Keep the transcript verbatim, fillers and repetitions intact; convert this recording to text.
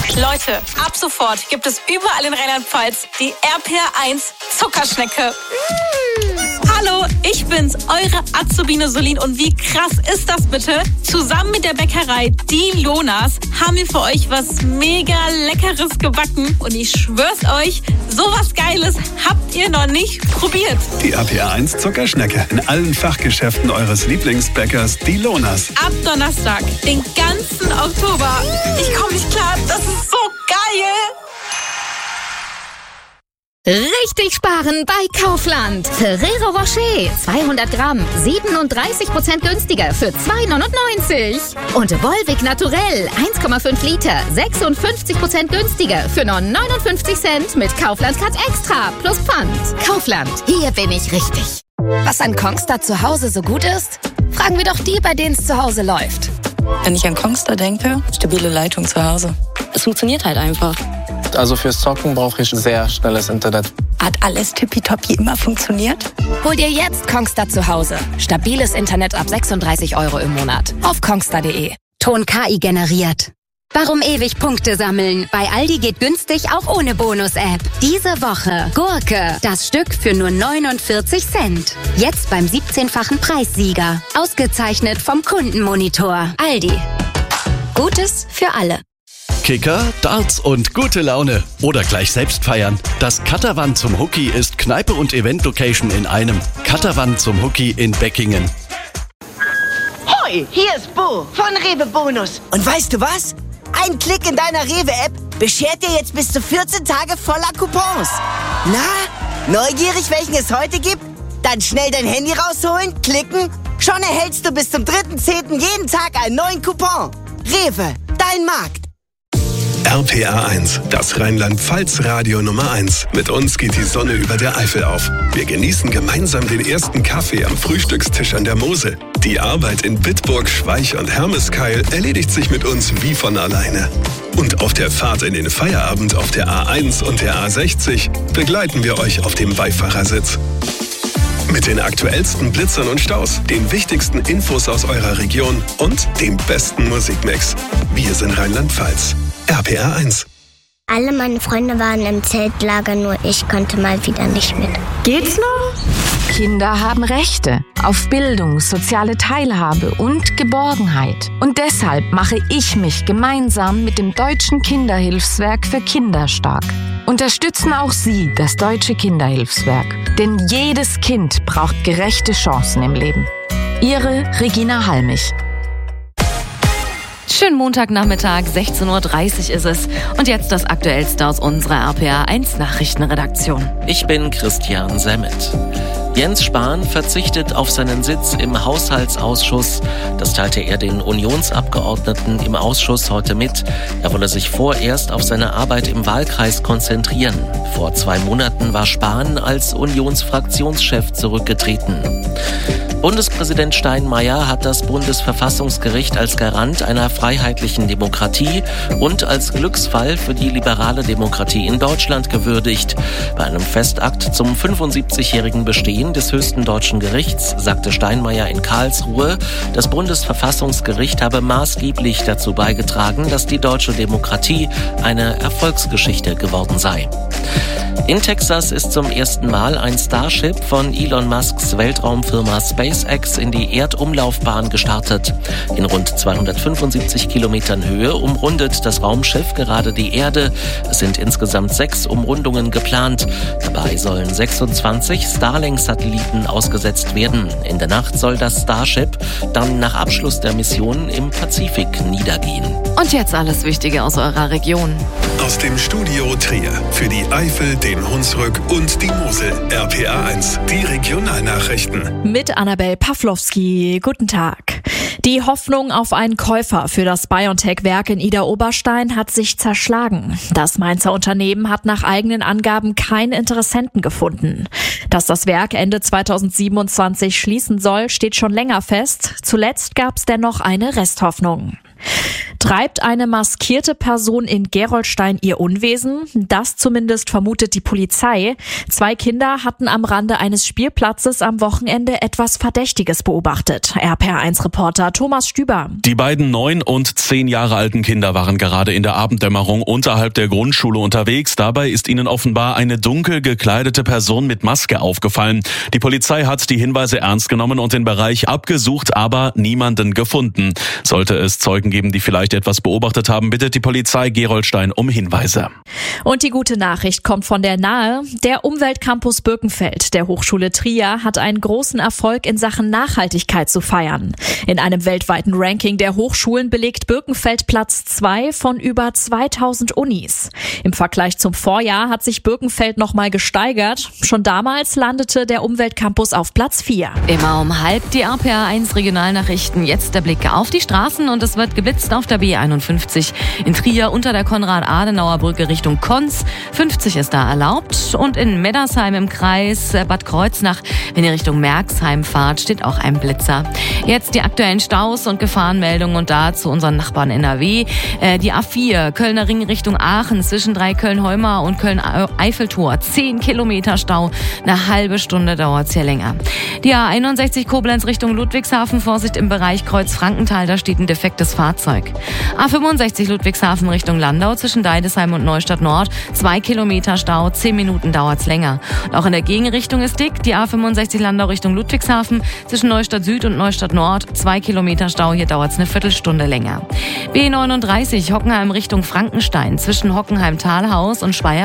Leute, ab sofort gibt es überall in Rheinland-Pfalz die R P R eins Zuckerschnecke. Mm. Hallo, ich bin's, eure Azubine Solin. Und wie krass ist das bitte? Zusammen mit der Bäckerei Die Lonas haben wir für euch was mega Leckeres gebacken. Und ich schwör's euch, sowas Geiles habt ihr noch nicht probiert. Die R P R eins Zuckerschnecke in allen Fachgeschäften eures Lieblingsbäckers Die Lonas. Ab Donnerstag, den ganzen Oktober. Ich komme nicht klar, das ist so geil. Richtig sparen bei Kaufland. Ferrero Rocher zweihundert Gramm, siebenunddreißig Prozent günstiger für zwei neunundneunzig. Und Volvic Naturell eins Komma fünf Liter, sechsundfünfzig Prozent günstiger für nur neunundfünfzig Cent mit Kaufland Cut Extra plus Pfand. Kaufland, hier bin ich richtig. Was an Kongstar zu Hause so gut ist? Fragen wir doch die, bei denen es zu Hause läuft. Wenn ich an Kongstar denke, stabile Leitung zu Hause. Es funktioniert halt einfach. Also fürs Zocken brauche ich sehr schnelles Internet. Hat alles tippitoppi immer funktioniert? Hol dir jetzt Kongstar zu Hause. Stabiles Internet ab sechsunddreißig Euro im Monat. Auf kongstar punkt de. Ton K I generiert. Warum ewig Punkte sammeln? Bei Aldi geht günstig auch ohne Bonus-App. Diese Woche Gurke, das Stück für nur neunundvierzig Cent. Jetzt beim siebzehnfachen Preissieger. Ausgezeichnet vom Kundenmonitor. Aldi. Gutes für alle. Kicker, Darts und gute Laune. Oder gleich selbst feiern. Das Catavan zum Hookie ist Kneipe und Event-Location in einem. Catavan zum Hookie in Beckingen. Hoi, hier ist Bo von Rewe Bonus. Und weißt du was? Ein Klick in deiner Rewe-App beschert dir jetzt bis zu vierzehn Tage voller Coupons. Na, neugierig, welchen es heute gibt? Dann schnell dein Handy rausholen, klicken. Schon erhältst du bis zum dritten zehnten jeden Tag einen neuen Coupon. Rewe, dein Markt. R P R eins, das Rheinland-Pfalz-Radio Nummer eins. Mit uns geht die Sonne über der Eifel auf. Wir genießen gemeinsam den ersten Kaffee am Frühstückstisch an der Mosel. Die Arbeit in Bitburg, Schweich und Hermeskeil erledigt sich mit uns wie von alleine. Und auf der Fahrt in den Feierabend auf der A eins und der A sechzig begleiten wir euch auf dem Beifahrersitz. Mit den aktuellsten Blitzern und Staus, den wichtigsten Infos aus eurer Region und dem besten Musikmix. Wir sind Rheinland-Pfalz. R P R eins. Alle meine Freunde waren im Zeltlager, nur ich konnte mal wieder nicht mit. Geht's noch? Kinder haben Rechte auf Bildung, soziale Teilhabe und Geborgenheit. Und deshalb mache ich mich gemeinsam mit dem Deutschen Kinderhilfswerk für Kinder stark. Unterstützen auch Sie das Deutsche Kinderhilfswerk. Denn jedes Kind braucht gerechte Chancen im Leben. Ihre Regina Halmich. Schönen Montagnachmittag, sechzehn Uhr dreißig ist es. Und jetzt das Aktuellste aus unserer R P R eins Nachrichtenredaktion. Ich bin Christian Semmet. Jens Spahn verzichtet auf seinen Sitz im Haushaltsausschuss. Das teilte er den Unionsabgeordneten im Ausschuss heute mit. Er wolle sich vorerst auf seine Arbeit im Wahlkreis konzentrieren. Vor zwei Monaten war Spahn als Unionsfraktionschef zurückgetreten. Bundespräsident Steinmeier hat das Bundesverfassungsgericht als Garant einer freiheitlichen Demokratie und als Glücksfall für die liberale Demokratie in Deutschland gewürdigt. Bei einem Festakt zum fünfundsiebzigjährigen Bestehen des höchsten deutschen Gerichts sagte Steinmeier in Karlsruhe, das Bundesverfassungsgericht habe maßgeblich dazu beigetragen, dass die deutsche Demokratie eine Erfolgsgeschichte geworden sei. In Texas ist zum ersten Mal ein Starship von Elon Musks Weltraumfirma SpaceX in die Erdumlaufbahn gestartet. In rund zweihundertfünfundsiebzig Kilometern Höhe umrundet das Raumschiff gerade die Erde. Es sind insgesamt sechs Umrundungen geplant. Dabei sollen sechsundzwanzig Starlink-Satelliten ausgesetzt werden. In der Nacht soll das Starship dann nach Abschluss der Mission im Pazifik niedergehen. Und jetzt alles Wichtige aus eurer Region. Aus dem Studio Trier für die Eifel, den Hunsrück und die Mosel. R P R eins, die Regionalnachrichten. Mit Annabel Pawlowski. Guten Tag. Die Hoffnung auf einen Käufer für das BioNTech-Werk in Idar-Oberstein hat sich zerschlagen. Das Mainzer Unternehmen hat nach eigenen Angaben keinen Interessenten gefunden. Dass das Werk Ende zweitausendsiebenundzwanzig schließen soll, steht schon länger fest. Zuletzt gab es dennoch eine Resthoffnung. Treibt eine maskierte Person in Gerolstein ihr Unwesen? Das zumindest vermutet die Polizei. Zwei Kinder hatten am Rande eines Spielplatzes am Wochenende etwas Verdächtiges beobachtet. R P R eins Reporter Thomas Stüber. Die beiden neun und zehn Jahre alten Kinder waren gerade in der Abenddämmerung unterhalb der Grundschule unterwegs. Dabei ist ihnen offenbar eine dunkel gekleidete Person mit Maske aufgefallen. Die Polizei hat die Hinweise ernst genommen und den Bereich abgesucht, aber niemanden gefunden. Sollte es Zeugen geben, die vielleicht etwas beobachtet haben, bittet die Polizei Gerolstein um Hinweise. Und die gute Nachricht kommt von der Nahe. Der Umweltcampus Birkenfeld der Hochschule Trier hat einen großen Erfolg in Sachen Nachhaltigkeit zu feiern. In einem weltweiten Ranking der Hochschulen belegt Birkenfeld Platz zwei von über zweitausend Unis. Im Vergleich zum Vorjahr hat sich Birkenfeld nochmal gesteigert. Schon damals landete der Umweltcampus auf Platz vier. Immer um halb die R P R eins Regionalnachrichten. Jetzt der Blick auf die Straßen und es wird geblitzt auf der B einundfünfzig in Trier unter der Konrad-Adenauer-Brücke Richtung Konz. fünfzig ist da erlaubt und in Meddersheim im Kreis Bad Kreuznach, wenn ihr Richtung Merxheim fahrt, steht auch ein Blitzer. Jetzt die aktuellen Staus und Gefahrenmeldungen und da zu unseren Nachbarn N R W. Äh, die A vier, Kölner Ring Richtung Aachen zwischen drei Köln-Heumar und Köln-Eiffeltor. zehn Kilometer Stau, eine halbe Stunde dauert's hier länger. Die A einundsechzig Koblenz Richtung Ludwigshafen, Vorsicht im Bereich Kreuz-Frankenthal, da steht ein defektes Fahrzeug. A fünfundsechzig Ludwigshafen Richtung Landau zwischen Deidesheim und Neustadt Nord. Zwei Kilometer Stau, zehn Minuten dauert's länger. Und auch in der Gegenrichtung ist dick. Die A fünfundsechzig Landau Richtung Ludwigshafen zwischen Neustadt Süd und Neustadt Nord. Zwei Kilometer Stau, hier dauert's eine Viertelstunde länger. B neununddreißig Hockenheim Richtung Frankenstein zwischen Hockenheim-Talhaus und Speyer.